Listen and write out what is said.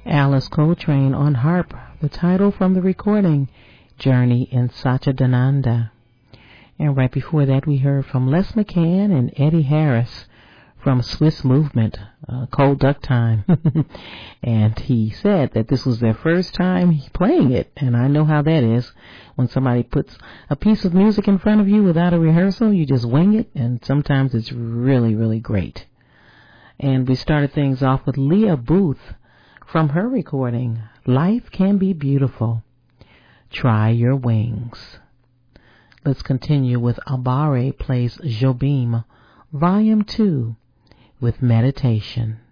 Alice Coltrane on harp, the title from the recording, Journey in Satchidananda. And right before that, we heard from Les McCann and Eddie Harris from Swiss Movement, Cold Duck Time. And he said that this was their first time playing it, and I know how that is. When somebody puts a piece of music in front of you without a rehearsal, you just wing it, and sometimes it's really, really great. And we started things off with Leah Booth from her recording, Life Can Be Beautiful. Try Your Wings. Let's continue with Abare plays Jobim, Volume 2, with Meditation.